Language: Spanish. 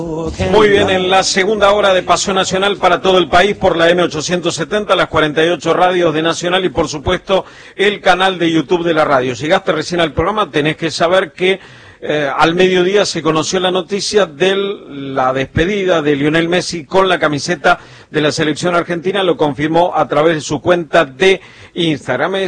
Muy bien, en la segunda hora de Paseo Nacional para todo el país por la M870, las 48 radios de Nacional y por supuesto el canal de YouTube de la radio. Llegaste recién al programa, tenés que saber que al mediodía se conoció la noticia de la despedida de Lionel Messi con la camiseta de la selección argentina, lo confirmó a través de su cuenta de Instagram.